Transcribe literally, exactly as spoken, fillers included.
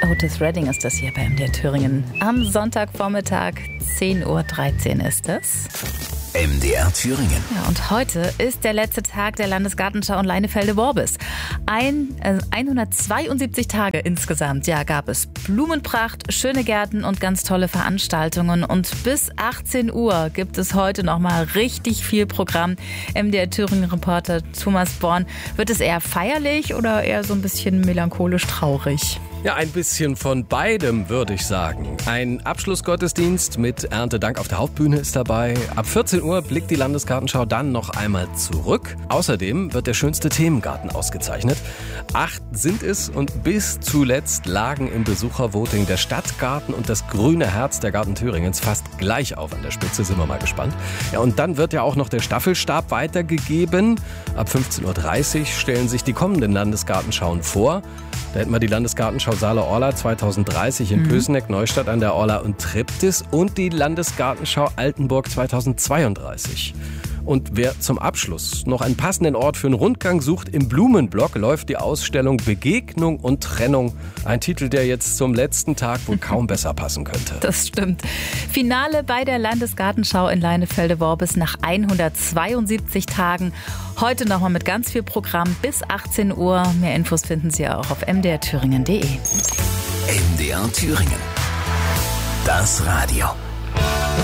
Otis Redding ist das hier bei M D R Thüringen. Am Sonntagvormittag, zehn Uhr dreizehn ist es. M D R Thüringen. Ja, und heute ist der letzte Tag der Landesgartenschau in Leinefelde-Worbis. Ein, äh, hundertzweiundsiebzig Tage insgesamt ja, gab es Blumenpracht, schöne Gärten und ganz tolle Veranstaltungen. Und bis achtzehn Uhr gibt es heute noch mal richtig viel Programm. M D R Thüringen-Reporter Thomas Born, wird es eher feierlich oder eher so ein bisschen melancholisch traurig? Ja, ein bisschen von beidem, würde ich sagen. Ein Abschlussgottesdienst mit Erntedank auf der Hauptbühne ist dabei. Ab vierzehn Uhr blickt die Landesgartenschau dann noch einmal zurück. Außerdem wird der schönste Themengarten ausgezeichnet. Acht sind es und bis zuletzt lagen im Besuchervoting der Stadtgarten und das grüne Herz der Garten Thüringens fast gleich auf. An der Spitze sind wir mal gespannt. Ja, und dann wird ja auch noch der Staffelstab weitergegeben. Ab fünfzehn Uhr dreißig stellen sich die kommenden Landesgartenschauen vor. Da hätten wir die Landesgartenschau Saale-Orla zweitausenddreißig in mhm. Pößneck, Neustadt an der Orla und Triptis und die Landesgartenschau Altenburg zweitausendzweiunddreißig. Und wer zum Abschluss noch einen passenden Ort für einen Rundgang sucht, im Blumenblock läuft die Ausstellung Begegnung und Trennung. Ein Titel, der jetzt zum letzten Tag wohl kaum besser passen könnte. Das stimmt. Finale bei der Landesgartenschau in Leinefelde-Worbis nach hundertzweiundsiebzig Tagen. Heute nochmal mit ganz viel Programm bis achtzehn Uhr. Mehr Infos finden Sie auch auf m d r thüringen punkt d e. M D R Thüringen. Das Radio.